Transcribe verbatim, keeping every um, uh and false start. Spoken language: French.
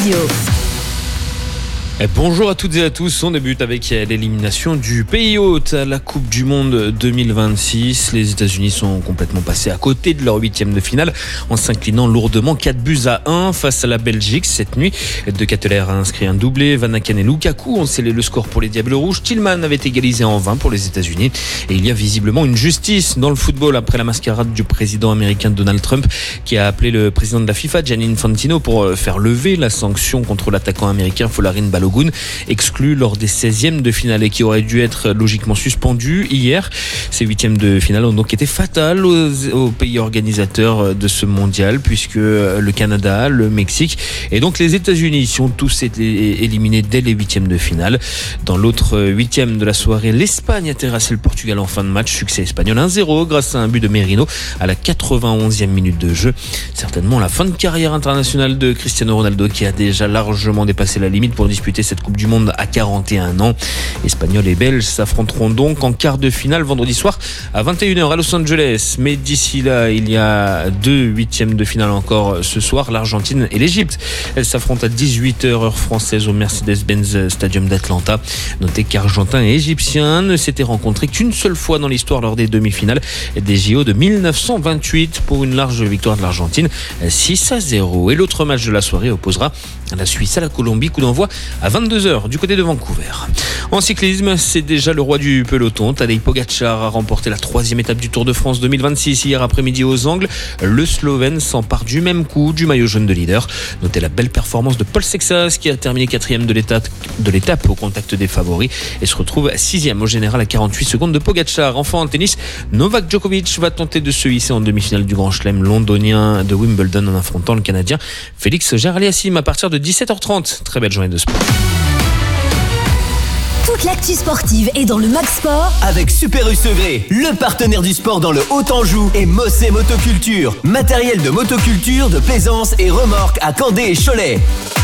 Radio. Et bonjour à toutes et à tous, on débute avec l'élimination du pays hôte à la Coupe du Monde deux mille vingt-six. Les États-Unis sont complètement passés à côté de leur huitième de finale en s'inclinant lourdement quatre buts à un face à la Belgique cette nuit. De Ketteler a inscrit un doublé, Van Aken et Lukaku ont scellé le score pour les Diables Rouges. Tillman avait égalisé en vain pour les États-Unis. Et il y a visiblement une justice dans le football après la mascarade du président américain Donald Trump qui a appelé le président de la FIFA, Gianni Infantino, pour faire lever la sanction contre l'attaquant américain Folarin Balogun, exclu lors des seizièmes de finale et qui aurait dû être logiquement suspendu hier. Ces huitièmes de finale ont donc été fatales aux, aux pays organisateurs de ce mondial puisque le Canada, le Mexique et donc les États-Unis sont tous été éliminés dès les huitièmes de finale. Dans l'autre huitième de la soirée, l'Espagne a terrassé le Portugal en fin de match. Succès espagnol un zéro grâce à un but de Merino à la quatre-vingt-onzième minute de jeu. Certainement la fin de carrière internationale de Cristiano Ronaldo qui a déjà largement dépassé la limite pour disputer cette Coupe du Monde à quarante et un ans. Espagnols et Belges s'affronteront donc en quart de finale vendredi soir à vingt et une heures à Los Angeles. Mais d'ici là, il y a deux huitièmes de finale encore ce soir, l'Argentine et l'Égypte. Elles s'affrontent à dix-huit heures heure française au Mercedes-Benz Stadium d'Atlanta. Notez qu'Argentins et Égyptiens ne s'étaient rencontrés qu'une seule fois dans l'histoire lors des demi-finales des J O de mille neuf cent vingt-huit pour une large victoire de l'Argentine, six à zéro. Et l'autre match de la soirée opposera la Suisse à la Colombie, coup d'envoi à vingt-deux heures du côté de Vancouver. En cyclisme, c'est déjà le roi du peloton. Tadej Pogačar a remporté la troisième étape du Tour de France deux mille vingt-six hier après-midi aux Angles. Le Slovène s'empare du même coup du maillot jaune de leader. Notez la belle performance de Paul Sexas qui a terminé quatrième de l'étape, de l'étape au contact des favoris et se retrouve sixième au général à quarante-huit secondes de Pogačar. Enfin en tennis, Novak Djokovic va tenter de se hisser en demi-finale du Grand Chelem londonien de Wimbledon en affrontant le Canadien Félix Auger-Aliassime à partir de dix-sept heures trente. Très belle journée de sport. Toute l'actu sportive est dans le Mag Sport avec Super U Segré, le partenaire du sport dans le Haut-Anjou et Mossé Motoculture. Matériel de motoculture, de plaisance et remorques à Candé et Cholet.